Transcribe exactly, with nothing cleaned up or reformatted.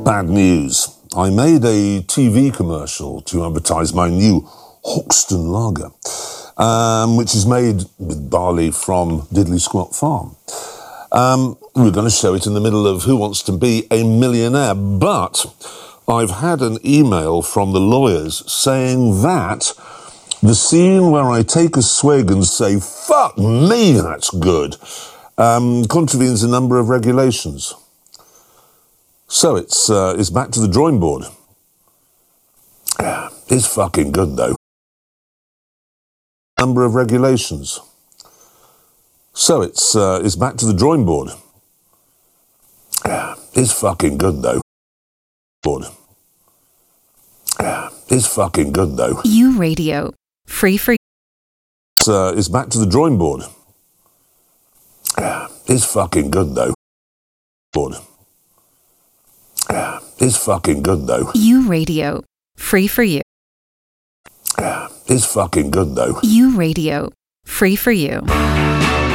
Bad news. I made a T V commercial to advertise my new Hoxton Lager, um, which is made with barley from Diddley Squat Farm. Um, we're going to show it in the middle of Who Wants to Be a Millionaire, but I've had an email from the lawyers saying that the scene where I take a swig and say, fuck me, that's good, um, contravenes a number of regulations. So it's, uh, it's back to the drawing board. Yeah, it's fucking good, though. Number of regulations. So it's, uh, it's back to the drawing board. Yeah, it's fucking good, though. Board. Yeah, it's fucking good, though. U Radio. Free for It's, uh, it's back to the drawing board. Yeah, it's fucking good, though. Board. Yeah, it's fucking good, though. U Radio. Free for you. Yeah, it's fucking good, though. U Radio. Free for you.